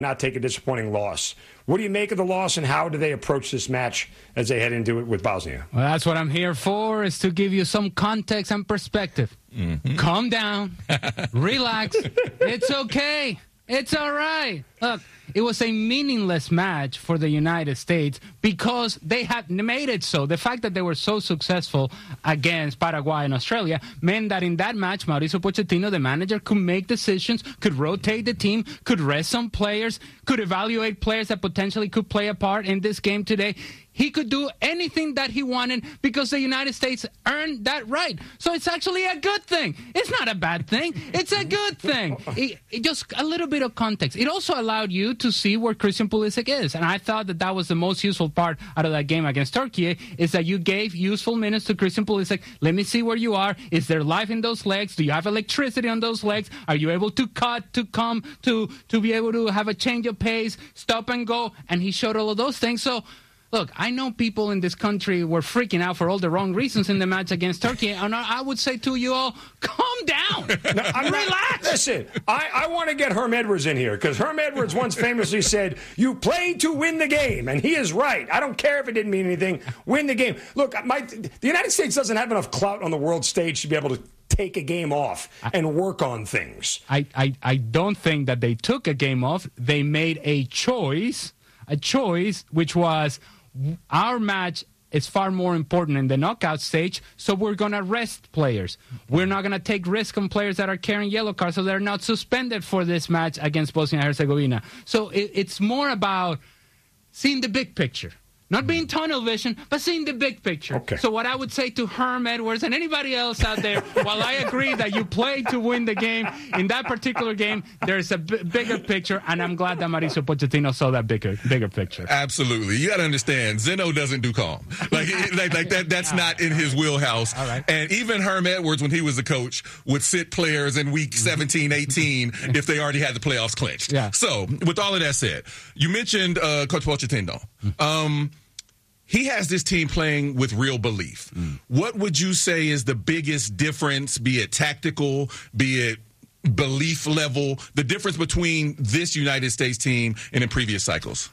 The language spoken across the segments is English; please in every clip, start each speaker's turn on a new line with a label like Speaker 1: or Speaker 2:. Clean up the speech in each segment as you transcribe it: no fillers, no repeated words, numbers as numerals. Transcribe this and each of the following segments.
Speaker 1: not take a disappointing loss. What do you make of the loss, and how do they approach this match as they head into it with Bosnia?
Speaker 2: Well, that's what I'm here for, is to give you some context and perspective. Mm-hmm. Calm down. Relax. It's okay. It's all right. Look, it was a meaningless match for the United States because they had made it so. The fact that they were so successful against Paraguay and Australia meant that in that match, Mauricio Pochettino, the manager, could make decisions, could rotate the team, could rest some players, could evaluate players that potentially could play a part in this game today. He could do anything that he wanted because the United States earned that right. So it's actually a good thing. It's not a bad thing. It's a good thing. Just a little bit of context. It also allowed you to see where Christian Pulisic is. And I thought that that was the most useful part out of that game against Turkey, is that you gave useful minutes to Christian Pulisic. Let me see where you are. Is there life in those legs? Do you have electricity on those legs? Are you able to cut, to come, to be able to have a change of pace, stop and go? And he showed all of those things. So, look, I know people in this country were freaking out for all the wrong reasons in the match against Turkey, and I would say to you all, calm down.
Speaker 1: No, relax. Listen, I want to get Herm Edwards in here, because Herm Edwards once famously said, you play to win the game, and he is right. I don't care if it didn't mean anything. Win the game. Look, the United States doesn't have enough clout on the world stage to be able to take a game off and work on things.
Speaker 2: I don't think that they took a game off. They made a choice which was, our match is far more important in the knockout stage, so we're going to rest players. We're not going to take risk on players that are carrying yellow cards, so they're not suspended for this match against Bosnia and Herzegovina. So it's more about seeing the big picture. Not being tunnel vision, but seeing the big picture.
Speaker 1: Okay.
Speaker 2: So what I would say to Herm Edwards and anybody else out there, while I agree that you play to win the game, in that particular game, there's a bigger picture, and I'm glad that Mauricio Pochettino saw that bigger picture.
Speaker 3: Absolutely. You got to understand, Zeno doesn't do calm. Like that. That's not in his wheelhouse.
Speaker 2: All right.
Speaker 3: And even Herm Edwards, when he was the coach, would sit players in week 17, 18 if they already had the playoffs clinched.
Speaker 2: Yeah.
Speaker 3: So, with all of that said, you mentioned Coach Pochettino. He has this team playing with real belief. What would you say is the biggest difference, be it tactical, be it belief level, the difference between this United States team and in previous cycles?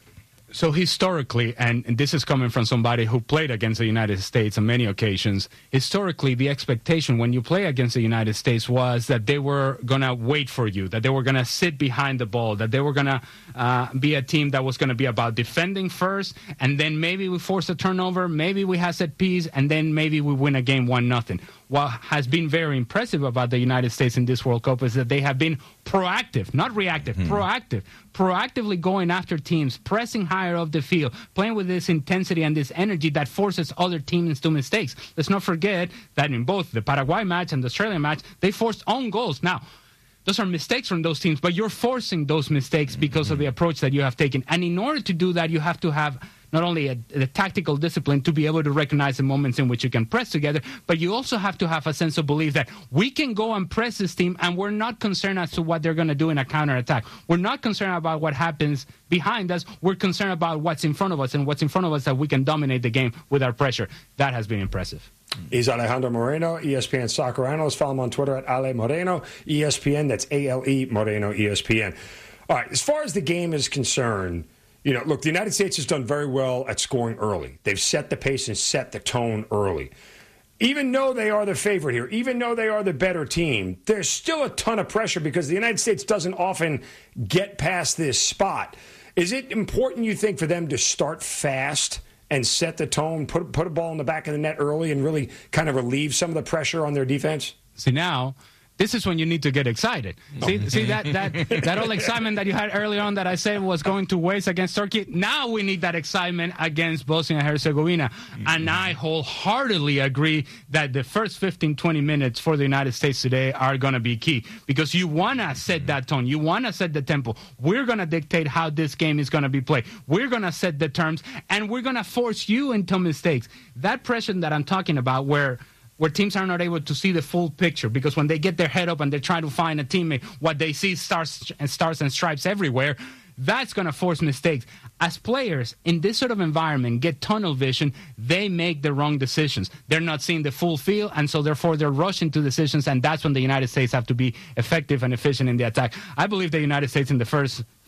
Speaker 2: So historically, and this is coming from somebody who played against the United States on many occasions, historically the expectation when you play against the United States was that they were going to wait for you, that they were going to sit behind the ball, that they were going to be a team that was going to be about defending first, and then maybe we force a turnover, maybe we have set piece, and then maybe we win a game 1-0. What has been very impressive about the United States in this World Cup is that they have been proactive, not reactive, proactively going after teams, pressing higher up the field, playing with this intensity and this energy that forces other teams to mistakes. Let's not forget that in both the Paraguay match and the Australian match, they forced own goals. Now, those are mistakes from those teams, but you're forcing those mistakes because of the approach that you have taken. And in order to do that, you have to have not only the tactical discipline to be able to recognize the moments in which you can press together, but you also have to have a sense of belief that we can go and press this team, and we're not concerned as to what they're going to do in a counterattack. We're not concerned about what happens behind us. We're concerned about what's in front of us, and what's in front of us that we can dominate the game with our pressure. That has been impressive.
Speaker 1: He's Alejandro Moreno, ESPN soccer analyst. Follow him on Twitter at Ale Moreno, ESPN. That's ALE Moreno, ESPN. All right, as far as the game is concerned, look, the United States has done very well at scoring early. They've set the pace and set the tone early. Even though they are the favorite here, even though they are the better team, there's still a ton of pressure because the United States doesn't often get past this spot. Is it important, you think, for them to start fast and set the tone, put a ball in the back of the net early and really kind of relieve some of the pressure on their defense?
Speaker 2: See, now, this is when you need to get excited. See that old excitement that you had earlier on that I said was going to waste against Turkey? Now we need that excitement against Bosnia and Herzegovina. And I wholeheartedly agree that the first 15, 20 minutes for the United States today are going to be key because you want to set that tone. You want to set the tempo. We're going to dictate how this game is going to be played. We're going to set the terms, and we're going to force you into mistakes. That pressure that I'm talking about where teams are not able to see the full picture because when they get their head up and they're trying to find a teammate, what they see stars and stripes everywhere, that's going to force mistakes. As players in this sort of environment get tunnel vision, they make the wrong decisions. They're not seeing the full field, and so therefore they're rushing to decisions, and that's when the United States have to be effective and efficient in the attack. I believe the United States in the first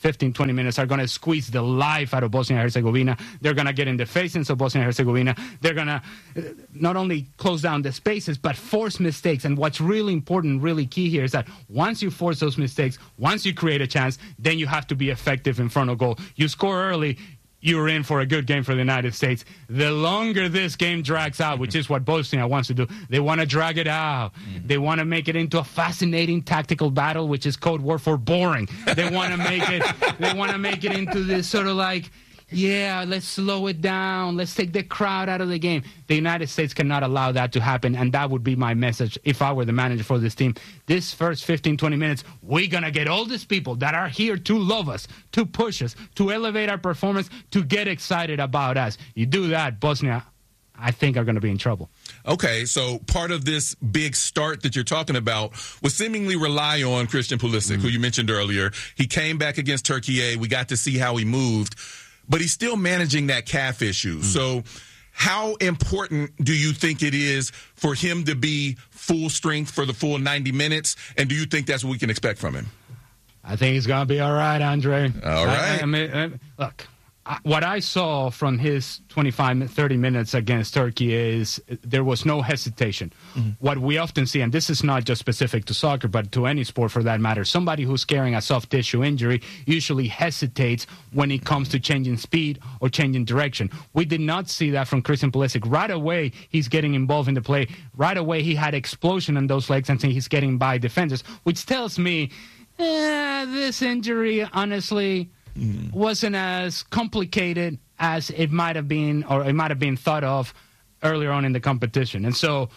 Speaker 2: 15, 20 minutes are going to squeeze the life out of Bosnia and Herzegovina. They're going to get in the facings of Bosnia and Herzegovina. They're going to not only close down the spaces, but force mistakes. And what's really important, really key here is that once you force those mistakes, once you create a chance, then you have to be effective in front of goal. You score early, you're in for a good game for the United States. The longer this game drags out, which is what Bosnia wants to do, they want to drag it out. They want to make it into a fascinating tactical battle, which is code word for boring. They want to make it. They want to make it into this sort of like, yeah, let's slow it down. Let's take the crowd out of the game. The United States cannot allow that to happen, and that would be my message if I were the manager for this team. This first 15, 20 minutes, we're going to get all these people that are here to love us, to push us, to elevate our performance, to get excited about us. You do that, Bosnia, I think, are going to be in trouble.
Speaker 3: Okay, so part of this big start that you're talking about was seemingly rely on Christian Pulisic, who you mentioned earlier. He came back against Turkey. We got to see how he moved. But he's still managing that calf issue. So how important do you think it is for him to be full strength for the full 90 minutes? And do you think that's what we can expect from him?
Speaker 2: I think he's going to be all right, Andre.
Speaker 3: All right.
Speaker 2: I mean, look, what I saw from his 25, 30 minutes against Turkey is there was no hesitation. What we often see, and this is not just specific to soccer, but to any sport for that matter, somebody who's carrying a soft tissue injury usually hesitates when it comes to changing speed or changing direction. We did not see that from Christian Pulisic. Right away, he's getting involved in the play. Right away, he had explosion in those legs, and he's getting by defenders, which tells me this injury, honestly, wasn't as complicated as it might have been, or it might have been thought of earlier on in the competition. And so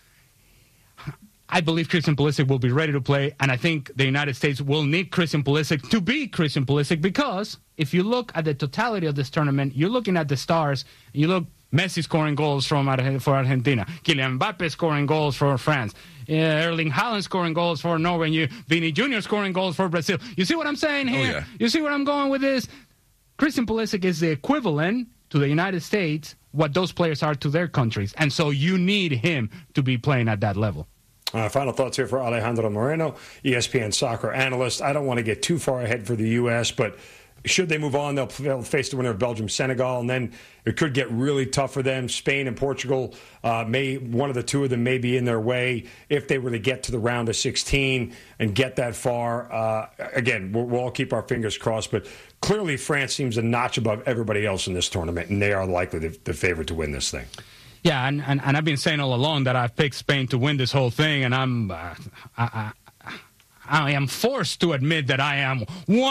Speaker 2: I believe Christian Pulisic will be ready to play, and I think the United States will need Christian Pulisic to be Christian Pulisic, because if you look at the totality of this tournament, you're looking at the stars, you look Messi scoring goals for Argentina, Kylian Mbappe scoring goals for France, Erling Haaland scoring goals for Norway, and Vini Jr. scoring goals for Brazil. You see what I'm saying here?
Speaker 3: Oh, yeah.
Speaker 2: You see where I'm going with this? Christian Pulisic is the equivalent to the United States what those players are to their countries, and so you need him to be playing at that level.
Speaker 1: Final thoughts here for Alejandro Moreno, ESPN soccer analyst. I don't want to get too far ahead for the U.S., but should they move on, they'll face the winner of Belgium, Senegal, and then it could get really tough for them. Spain and Portugal, one of the two of them may be in their way if they were to get to the round of 16 and get that far. Again, we'll all keep our fingers crossed, but clearly France seems a notch above everybody else in this tournament, and they are likely the favorite to win this thing.
Speaker 2: Yeah, and I've been saying all along that I've picked Spain to win this whole thing, and I am forced to admit that I am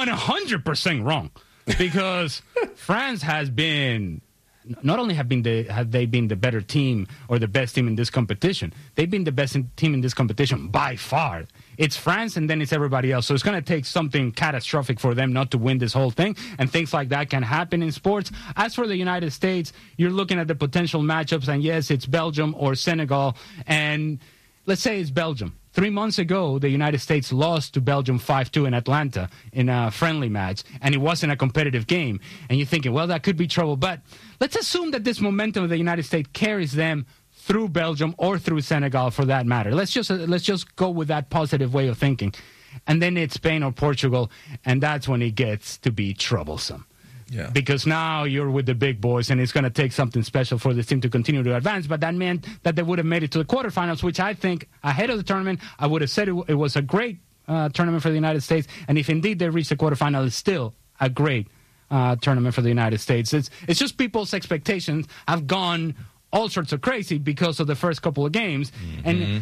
Speaker 2: 100% wrong, because France has been, not only have they been the better team or the best team in this competition, they've been the best team in this competition by far. It's France, and then it's everybody else. So it's going to take something catastrophic for them not to win this whole thing, and things like that can happen in sports. As for the United States, you're looking at the potential matchups, and yes, it's Belgium or Senegal, and let's say it's Belgium. 3 months ago, the United States lost to Belgium 5-2 in Atlanta in a friendly match, and it wasn't a competitive game. And you're thinking, well, that could be trouble. But let's assume that this momentum of the United States carries them through Belgium or through Senegal, for that matter. Let's just go with that positive way of thinking. And then it's Spain or Portugal, and that's when it gets to be troublesome.
Speaker 3: Yeah.
Speaker 2: Because now you're with the big boys, and it's going to take something special for this team to continue to advance. But that meant that they would have made it to the quarterfinals, which I think ahead of the tournament, I would have said it was a great tournament for the United States. And if indeed they reach the quarterfinal, it's still a great tournament for the United States. It's just people's expectations have gone all sorts of crazy because of the first couple of games. And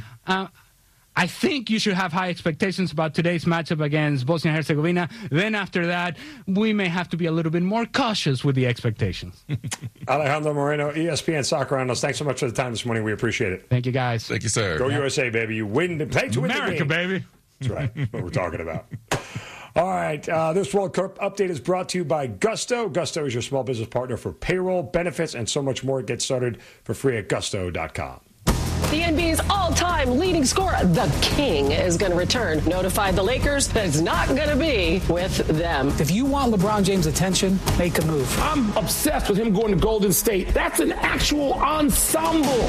Speaker 2: I think you should have high expectations about today's matchup against Bosnia and Herzegovina. Then after that, we may have to be a little bit more cautious with the expectations.
Speaker 1: Alejandro Moreno, ESPN soccer analyst. Thanks so much for the time this morning. We appreciate it.
Speaker 2: Thank you, guys.
Speaker 3: Thank you, sir.
Speaker 1: Go USA, baby. You win. Play to win the
Speaker 2: America,
Speaker 1: game.
Speaker 2: baby.
Speaker 1: That's right. That's what we're talking about. All right. This World Cup update is brought to you by Gusto. Gusto is your small business partner for payroll, benefits, and so much more. Get started for free at gusto.com.
Speaker 4: The NBA's all-time leading scorer, the King, is going to return. Notified the Lakers that it's not going to be with them.
Speaker 5: If you want LeBron James' attention, make a move.
Speaker 6: I'm obsessed with him going to Golden State. That's an actual ensemble.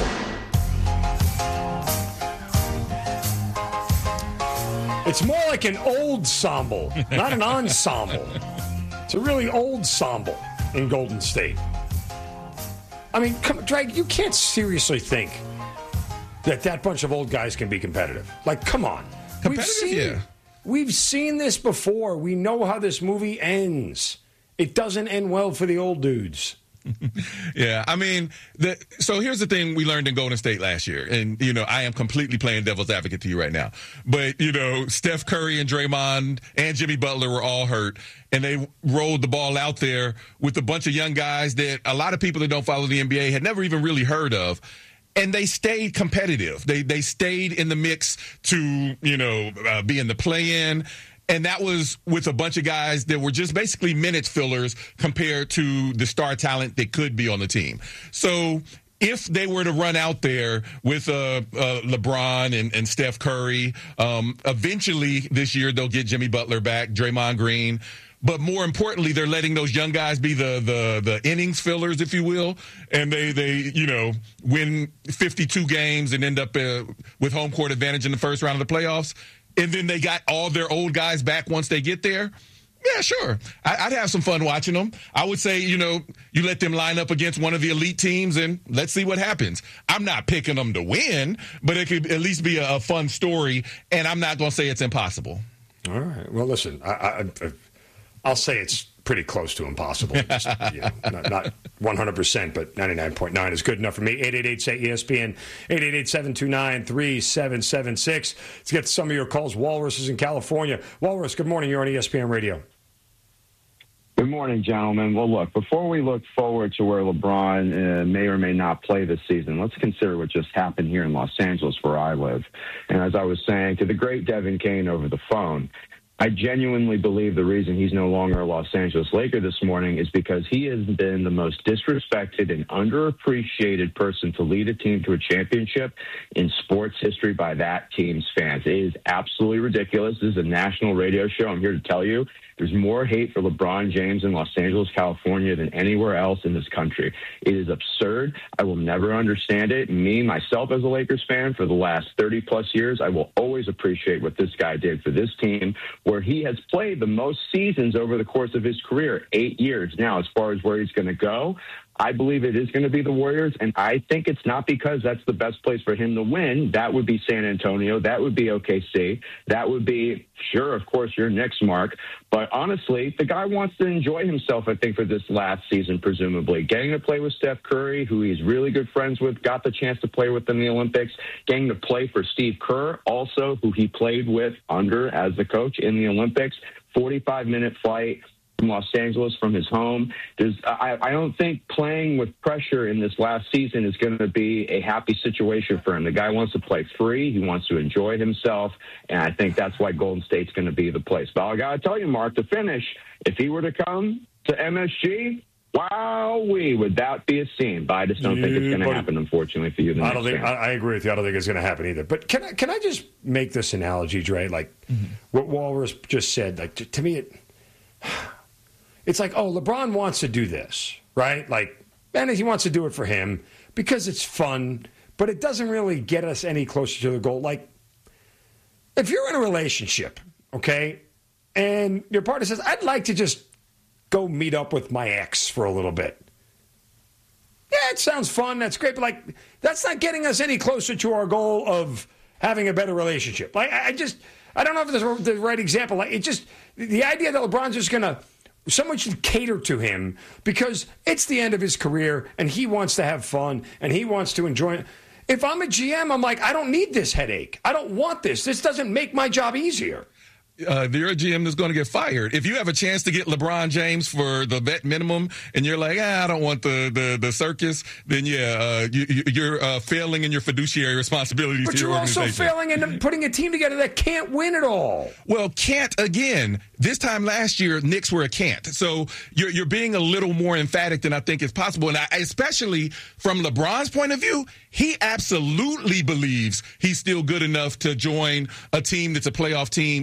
Speaker 1: It's more like an old ensemble, not an ensemble. It's a really old ensemble in Golden State. I mean, Drake, you can't seriously think that bunch of old guys can be competitive. Like, come on. We've seen this before. We know how this movie ends. It doesn't end well for the old dudes.
Speaker 3: Yeah, I mean, so here's the thing we learned in Golden State last year, and, I am completely playing devil's advocate to you right now. But, Steph Curry and Draymond and Jimmy Butler were all hurt, and they rolled the ball out there with a bunch of young guys that a lot of people that don't follow the NBA had never even really heard of. And they stayed competitive. They stayed in the mix to, be in the play-in. And that was with a bunch of guys that were just basically minutes fillers compared to the star talent that could be on the team. So if they were to run out there with LeBron and Steph Curry, eventually this year they'll get Jimmy Butler back, Draymond Green. But more importantly, they're letting those young guys be the innings fillers, if you will, and they win 52 games and end up with home court advantage in the first round of the playoffs. And then they got all their old guys back once they get there. Yeah, sure. I'd have some fun watching them. I would say, you let them line up against one of the elite teams and let's see what happens. I'm not picking them to win, but it could at least be a fun story, and I'm not going to say it's impossible.
Speaker 1: All right. Well, listen, I'll say it's pretty close to impossible. Just, not 100%, but 99.9 is good enough for me. 888-SAY-ESPN, 888-729-3776. Let's get to some of your calls. Walrus is in California. Walrus, good morning. You're on ESPN Radio.
Speaker 7: Good morning, gentlemen. Well, look, before we look forward to where LeBron may or may not play this season, let's consider what just happened here in Los Angeles, where I live. And as I was saying to the great Devin Kane over the phone, I genuinely believe the reason he's no longer a Los Angeles Laker this morning is because he has been the most disrespected and underappreciated person to lead a team to a championship in sports history by that team's fans. It is absolutely ridiculous. This is a national radio show. I'm here to tell you there's more hate for LeBron James in Los Angeles, California than anywhere else in this country. It is absurd. I will never understand it. Me, myself, as a Lakers fan for the last 30-plus years, I will always appreciate what this guy did for this team, where he has played the most seasons over the course of his career, 8 years. Now, as far as where he's going to go, I believe it is going to be the Warriors, and I think it's not because that's the best place for him to win. That would be San Antonio. That would be OKC. That would be, sure, of course, your Knicks, Mark. But honestly, the guy wants to enjoy himself, I think, for this last season, presumably. Getting to play with Steph Curry, who he's really good friends with, got the chance to play with in the Olympics. Getting to play for Steve Kerr, also, who he played with under as the coach in the Olympics. 45-minute flight from Los Angeles, from his home. I don't think playing with pressure in this last season is going to be a happy situation for him. The guy wants to play free. He wants to enjoy himself, and I think that's why Golden State's going to be the place. But I got to tell you, Mark, to finish, if he were to come to MSG, wowee, would that be a scene? But I just don't think it's going to happen, unfortunately, for you.
Speaker 1: I agree with you. I don't think it's going to happen either. But can I just make this analogy, Dre? Like what Walrus just said. Like to me, it's like, oh, LeBron wants to do this, right? Like, and he wants to do it for him because it's fun, but it doesn't really get us any closer to the goal. Like, if you're in a relationship, okay, and your partner says, I'd like to just go meet up with my ex for a little bit. Yeah, it sounds fun. That's great. But, like, that's not getting us any closer to our goal of having a better relationship. Like, I don't know if that's the right example. Like, the idea that LeBron's just going to, someone should cater to him because it's the end of his career and he wants to have fun and he wants to enjoy it. If I'm a GM, I'm like, I don't need this headache. I don't want this. This doesn't make my job easier.
Speaker 3: You're a GM that's going to get fired. If you have a chance to get LeBron James for the vet minimum and you're like, I don't want the circus, then you're failing in your fiduciary responsibilities to your organization.
Speaker 1: But you're also failing in putting a team together that can't win it all.
Speaker 3: Well, can't again. This time last year, Knicks were a can't. So you're being a little more emphatic than I think is possible. And especially from LeBron's point of view, he absolutely believes he's still good enough to join a team that's a playoff team and make them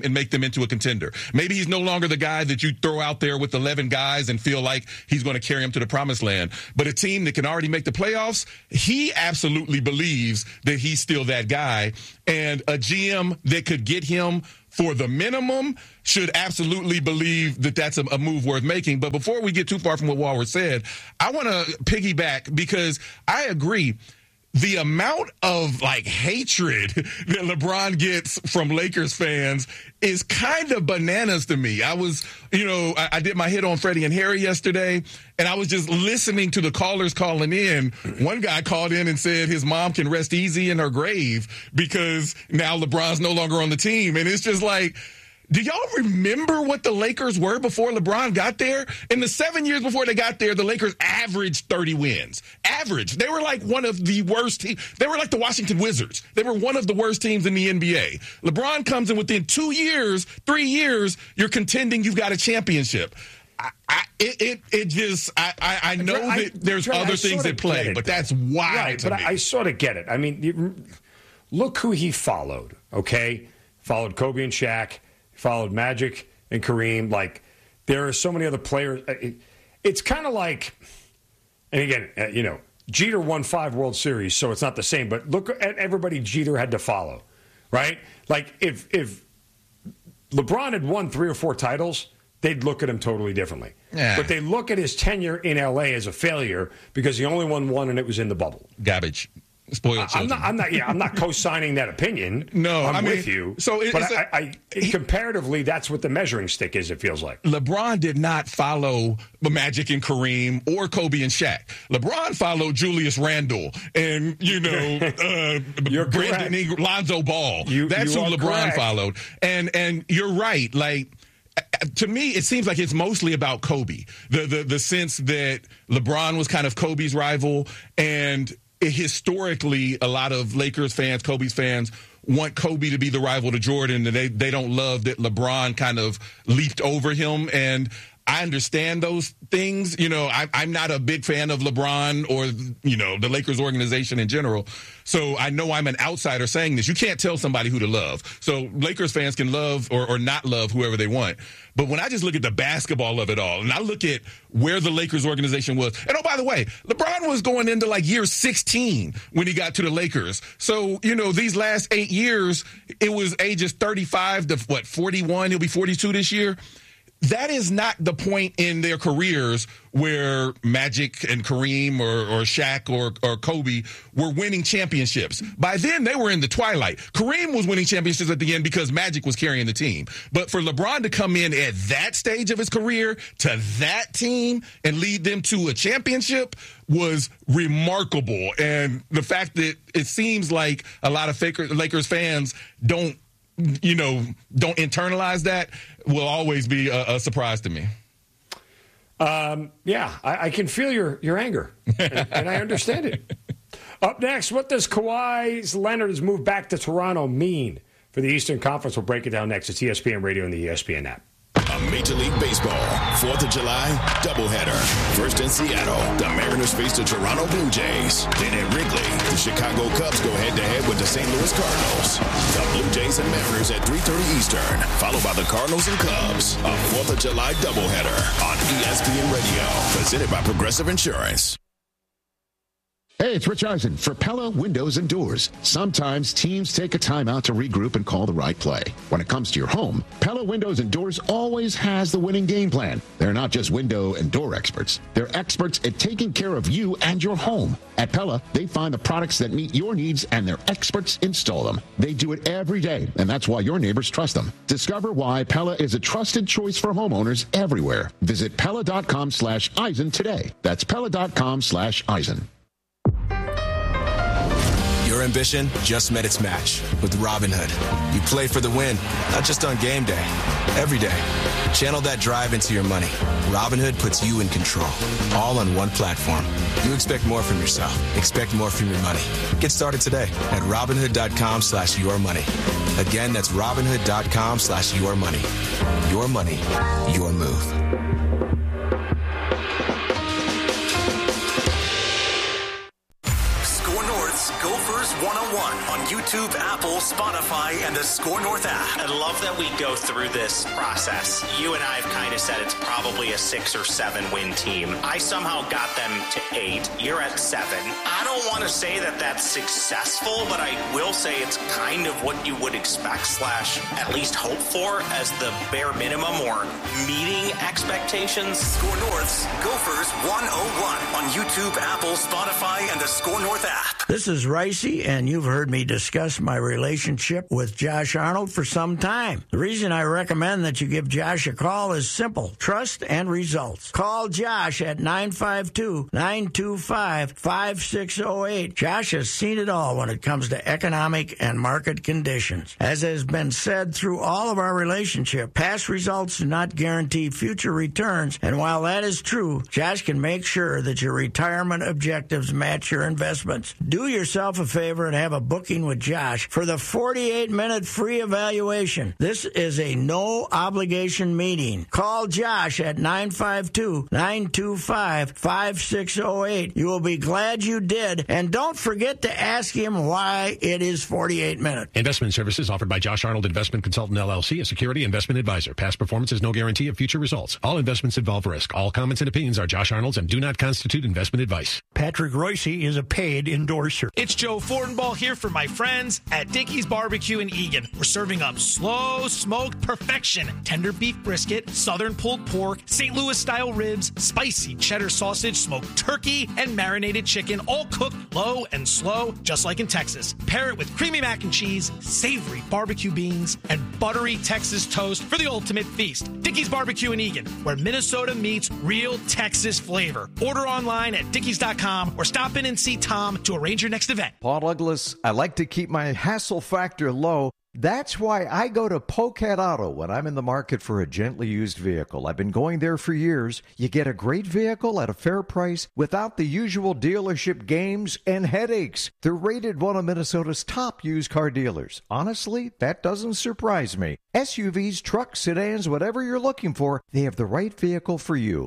Speaker 3: him into a contender. Maybe he's no longer the guy that you throw out there with 11 guys and feel like he's going to carry him to the promised land. But a team that can already make the playoffs, he absolutely believes that he's still that guy. And a GM that could get him for the minimum should absolutely believe that that's a move worth making. But before we get too far from what Walworth said, I want to piggyback because I agree. The amount of hatred that LeBron gets from Lakers fans is kind of bananas to me. I was, I did my hit on Freddie and Harry yesterday, and I was just listening to the callers calling in. One guy called in and said his mom can rest easy in her grave because now LeBron's no longer on the team. And it's just like, do y'all remember what the Lakers were before LeBron got there? In the 7 years before they got there, the Lakers averaged 30 wins. Average. They were like one of the worst teams. They were like the Washington Wizards. They were one of the worst teams in the NBA. LeBron comes in within 2 years, 3 years, you're contending you've got a championship. I know that there's other things at play, but that's wild
Speaker 1: right,
Speaker 3: to
Speaker 1: but
Speaker 3: me.
Speaker 1: I sort of get it. I mean, look who he followed, okay? Followed Kobe and Shaq. Followed Magic and Kareem. Like, there are so many other players. It's kind of like, and again, Jeter won 5 World Series, so it's not the same. But look at everybody Jeter had to follow, right? Like, if LeBron had won 3 or 4 titles, they'd look at him totally differently.
Speaker 3: Yeah.
Speaker 1: But they look at his tenure in L.A. as a failure because he only won 1, and it was in the bubble.
Speaker 3: Garbage. Spoiled children.
Speaker 1: I'm not co-signing that opinion.
Speaker 3: No,
Speaker 1: I'm with you.
Speaker 3: So
Speaker 1: comparatively, that's what the measuring stick is, it feels like.
Speaker 3: LeBron did not follow Magic and Kareem or Kobe and Shaq. LeBron followed Julius Randle and, Brandon Ingram, Lonzo Ball. That's who LeBron followed. And you're right. Like, to me, it seems like it's mostly about Kobe. The sense that LeBron was kind of Kobe's rival, and historically, a lot of Lakers fans, Kobe's fans, want Kobe to be the rival to Jordan, and they don't love that LeBron kind of leaped over him. And I understand those things. I'm not a big fan of LeBron or, the Lakers organization in general. So I know I'm an outsider saying this. You can't tell somebody who to love. So Lakers fans can love or not love whoever they want. But when I just look at the basketball of it all, and I look at where the Lakers organization was, and by the way, LeBron was going into year 16 when he got to the Lakers. So, these last 8 years, it was ages 35 to 41. He'll be 42 this year. That is not the point in their careers where Magic and Kareem or Shaq or Kobe were winning championships. By then, they were in the twilight. Kareem was winning championships at the end because Magic was carrying the team. But for LeBron to come in at that stage of his career to that team and lead them to a championship was remarkable. And the fact that it seems like a lot of Lakers fans don't internalize that will always be a surprise to me.
Speaker 1: I can feel your anger, and I understand it. Up next, what does Kawhi Leonard's move back to Toronto mean for the Eastern Conference? We'll break it down next. It's ESPN Radio and the ESPN app.
Speaker 8: A Major League Baseball 4th of July doubleheader. First in Seattle, the Mariners face the Toronto Blue Jays. Then at Wrigley, the Chicago Cubs go head-to-head with the St. Louis Cardinals. The Blue Jays and Mariners at 3:30 Eastern, followed by the Cardinals and Cubs. A 4th of July doubleheader on ESPN Radio, presented by Progressive Insurance.
Speaker 9: Hey, it's Rich Eisen for Pella Windows and Doors. Sometimes teams take a timeout to regroup and call the right play. When it comes to your home, Pella Windows and Doors always has the winning game plan. They're not just window and door experts. They're experts at taking care of you and your home. At Pella, they find the products that meet your needs and their experts install them. They do it every day, and that's why your neighbors trust them. Discover why Pella is a trusted choice for homeowners everywhere. Visit Pella.com/Eisen today. That's Pella.com/Eisen.
Speaker 10: Your ambition just met its match with Robinhood. You play for the win, not just on game day, every day. Channel that drive into your money. Robinhood puts you in control, all on one platform. You expect more from yourself. Expect more from your money. Get started today at Robinhood.com/yourmoney. Again, that's Robinhood.com/yourmoney. Your money, your move.
Speaker 11: Gophers 101 on YouTube YouTube, Apple, Spotify, and the Score North app.
Speaker 12: I love that we go through this process. You and I have kind of said it's probably a 6 or 7 win team. I somehow got them to 8. You're at 7. I don't want to say that that's successful, but I will say it's kind of what you would expect / at least hope for as the bare minimum or meeting expectations.
Speaker 11: Score North's Gophers 101 on YouTube, Apple, Spotify, and the Score North app.
Speaker 13: This is Ricey, and you've heard me discuss my relationship with Josh Arnold for some time. The reason I recommend that you give Josh a call is simple: trust and results. Call Josh at 952-925-5608. Josh has seen it all when it comes to economic and market conditions. As has been said through all of our relationship, past results do not guarantee future returns, and while that is true, Josh can make sure that your retirement objectives match your investments. Do yourself a favor and have a booking with Josh for the 48-minute free evaluation. This is a no-obligation meeting. Call Josh at 952-925-5608. You will be glad you did, and don't forget to ask him why it is 48 minutes.
Speaker 14: Investment services offered by Josh Arnold Investment Consultant LLC, a security investment advisor. Past performance is no guarantee of future results. All investments involve risk. All comments and opinions are Josh Arnold's and do not constitute investment advice.
Speaker 15: Patrick Royce is a paid endorser.
Speaker 16: It's Joe Fortenbaugh here for my friends at Dickey's Barbecue in Eagan. We're serving up slow smoked perfection, tender beef brisket, southern pulled pork, St. Louis style ribs, spicy cheddar sausage, smoked turkey, and marinated chicken, all cooked low and slow, just like in Texas. Pair it with creamy mac and cheese, savory barbecue beans, and buttery Texas toast for the ultimate feast. Dickey's Barbecue in Eagan, where Minnesota meets real Texas flavor. Order online at dickeys.com or stop in and see Tom to arrange your next event.
Speaker 17: Paul Douglas, I like to keep my hassle factor low. That's why I go to Polecat Auto when I'm in the market for a gently used vehicle. I've been going there for years. You get a great vehicle at a fair price without the usual dealership games and headaches. They're rated one of Minnesota's top used car dealers. Honestly, that doesn't surprise me. SUVs, trucks, sedans, whatever you're looking for, they have the right vehicle for you.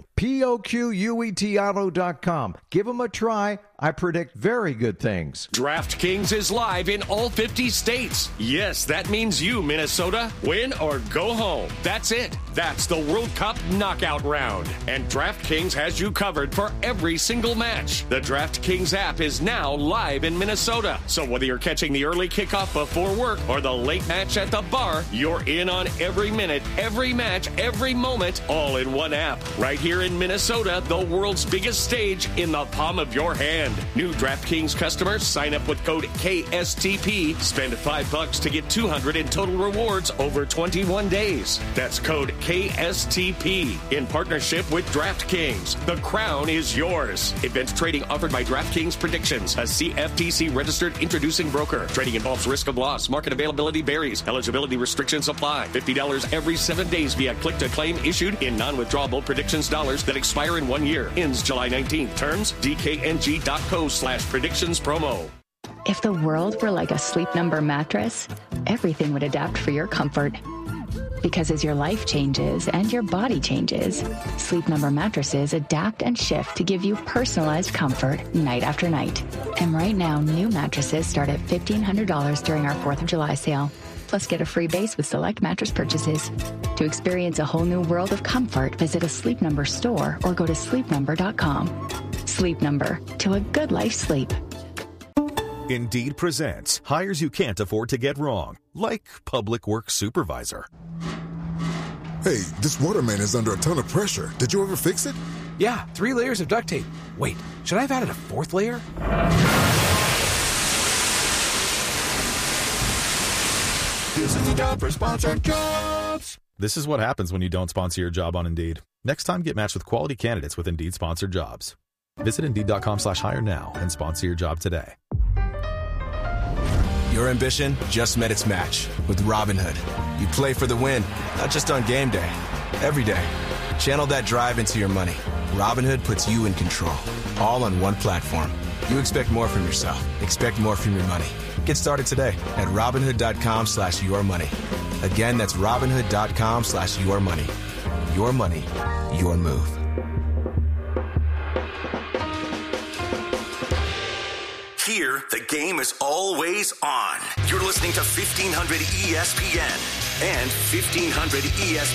Speaker 17: POQUETauto.com. Give them a try. I predict very good things.
Speaker 18: DraftKings is live in all 50 states. Yes, that means you, Minnesota, win or go home. That's it. That's the World Cup knockout round. And DraftKings has you covered for every single match. The DraftKings app is now live in Minnesota. So whether you're catching the early kickoff before work or the late match at the bar, you're in on every minute, every match, every moment, all in one app. Right here in Minnesota, the world's biggest stage in the palm of your hand. New DraftKings customers sign up with code KSTP. Spend $5 to get $200 in total rewards over 21 days. That's code KSTP in partnership with DraftKings. The crown is yours. Events trading offered by DraftKings Predictions, a CFTC registered introducing broker. Trading involves risk of loss. Market availability varies. Eligibility restrictions apply. $50 every 7 days via click to claim issued in non-withdrawable predictions dollars that expire in 1 year. Ends July 19th. Terms DKNG.co/predictions promo.
Speaker 19: If the world were like a Sleep Number mattress, everything would adapt for your comfort. Because as your life changes and your body changes, Sleep Number mattresses adapt and shift to give you personalized comfort night after night. And right now, new mattresses start at $1,500 during our 4th of July sale. Plus, get a free base with select mattress purchases. To experience a whole new world of comfort, visit a Sleep Number store or go to sleepnumber.com. Sleep Number, to a good life sleep.
Speaker 20: Indeed presents hires you can't afford to get wrong, like public works supervisor.
Speaker 21: Hey, this water main is under a ton of pressure. Did you ever fix it?
Speaker 22: Yeah, 3 layers of duct tape. Wait, should I have added a 4th layer?
Speaker 8: This is the job for Sponsored Jobs.
Speaker 23: This is what happens when you don't sponsor your job on Indeed. Next time, get matched with quality candidates with Indeed Sponsored Jobs. Visit Indeed.com/hire now and sponsor your job today.
Speaker 10: Your ambition just met its match with Robinhood. You play for the win, not just on game day, every day. Channel that drive into your money. Robinhood puts you in control, all on one platform. You expect more from yourself. Expect more from your money. Get started today at Robinhood.com/yourmoney. Again, that's Robinhood.com/yourmoney. Your money, your move.
Speaker 11: Here, the game is always on. You're listening to 1500 ESPN and 1500ESPN.